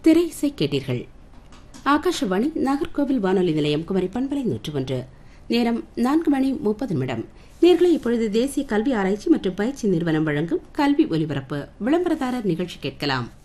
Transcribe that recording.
திரை இசை கேட்டீர்கள். ஆகாஷவாணி நாகர்கோவில் வானொலி நிலையம் குமரி பண்பலை 101. நேரம் 4:30. நேர்களை இப்பொழுது தேசிய கல்வி ஆராய்ச்சி மற்றும் பயிற்சி நிறுவனம் வழங்கும் கல்வி ஒலிபரப்பு விளம்பரதாரர் நிகழ்ச்சி கேட்கலாம்.